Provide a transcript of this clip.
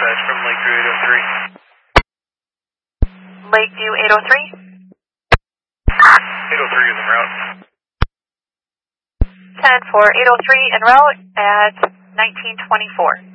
dispatch from Lakeview 803. Lakeview 803? 803 is en route. 10-4, 803 en route at 1924.